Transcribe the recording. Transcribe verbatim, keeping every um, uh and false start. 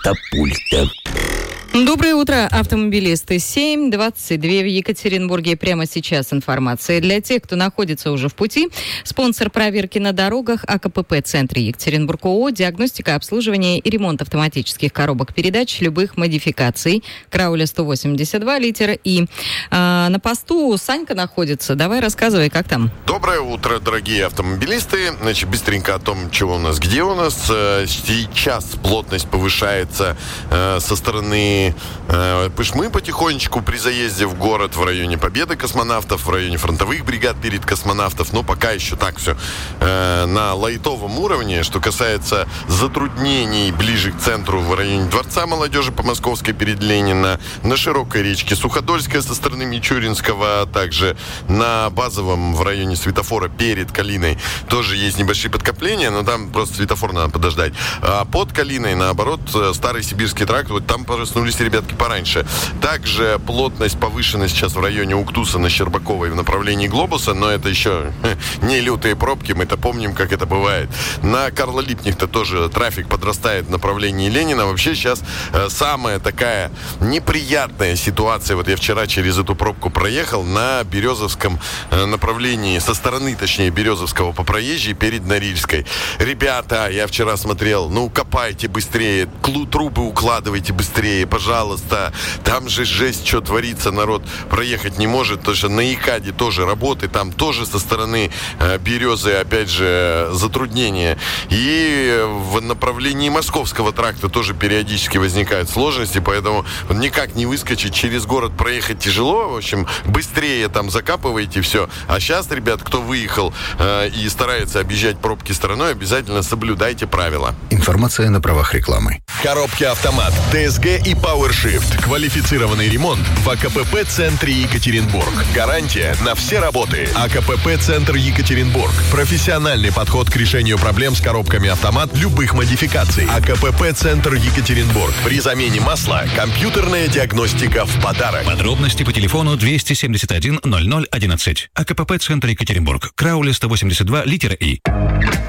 Катапульта. Доброе утро, автомобилисты. семь двадцать два в Екатеринбурге. Прямо сейчас информация для тех, кто находится уже в пути. Спонсор проверки на дорогах АКПП «Центр Екатеринбург» ООО. Диагностика, обслуживание и ремонт автоматических коробок передач любых модификаций. Крауля сто восемьдесят два, литера И. А, на посту Санька находится. Давай рассказывай, как там. Доброе утро, дорогие автомобилисты. Значит, быстренько о том, чего у нас, где у нас. Сейчас плотность повышается со стороны Пышмы потихонечку при заезде в город в районе Победы космонавтов, в районе фронтовых бригад перед космонавтов, но пока еще так все э, на лайтовом уровне. Что касается затруднений ближе к центру в районе Дворца молодежи по Московской перед Ленина, на Широкой речке Суходольская со стороны Мичуринского, а также на Базовом в районе светофора перед Калиной тоже есть небольшие подкопления, но там просто светофор надо подождать. А под Калиной, наоборот, Старый Сибирский тракт, вот там проснулись ребятки пораньше. Также плотность повышена сейчас в районе Уктуса на Щербаковой в направлении Глобуса, но это еще не лютые пробки, мы-то помним, как это бывает. На Карла Липкнехта тоже трафик подрастает в направлении Ленина. Вообще сейчас э, самая такая неприятная ситуация. Вот я вчера через эту пробку проехал на Березовском э, направлении, со стороны, точнее, Березовского по проезжей перед Норильской. Ребята, я вчера смотрел, ну, копайте быстрее, клу- трубы укладывайте быстрее, пожалуйста. Там же жесть, что творится, народ проехать не может, потому что на Икаде тоже работы, там тоже со стороны э, Березы, опять же, затруднения. И в направлении Московского тракта тоже периодически возникают сложности, поэтому никак не выскочить, через город проехать тяжело. В общем, быстрее там закапывайте все. А сейчас, ребят, кто выехал э, и старается объезжать пробки стороной, обязательно соблюдайте правила. Информация на правах рекламы. Коробки «Автомат», ТСГ и PowerShift. Квалифицированный ремонт в АКПП «Центре Екатеринбург». Гарантия на все работы. АКПП «Центр Екатеринбург». Профессиональный подход к решению проблем с коробками «Автомат» любых модификаций. АКПП «Центр Екатеринбург». При замене масла компьютерная диагностика в подарок. Подробности по телефону двести семьдесят один ноль ноль одиннадцать. АКПП «Центр Екатеринбург». Крауля сто восемьдесят два, литера И.